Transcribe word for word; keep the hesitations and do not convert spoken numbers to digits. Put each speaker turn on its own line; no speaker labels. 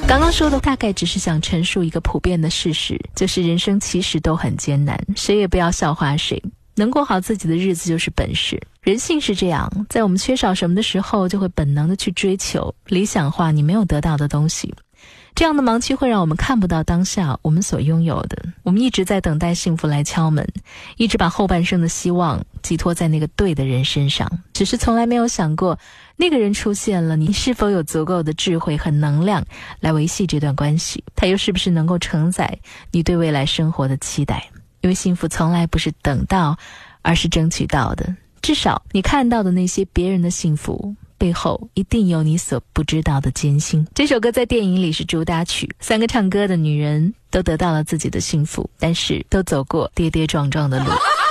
刚刚说的大概只是想陈述一个普遍的事实，就是人生其实都很艰难，谁也不要笑话谁，能过好自己的日子就是本事。人性是这样，在我们缺少什么的时候，就会本能的去追求理想化你没有得到的东西。这样的盲区会让我们看不到当下我们所拥有的，我们一直在等待幸福来敲门，一直把后半生的希望寄托在那个对的人身上，只是从来没有想过那个人出现了，你是否有足够的智慧和能量来维系这段关系，他又是不是能够承载你对未来生活的期待。因为幸福从来不是等到，而是争取到的。至少你看到的那些别人的幸福背后一定有你所不知道的艰辛。这首歌在电影里是主打曲，三个唱歌的女人都得到了自己的幸福，但是都走过跌跌撞撞的路。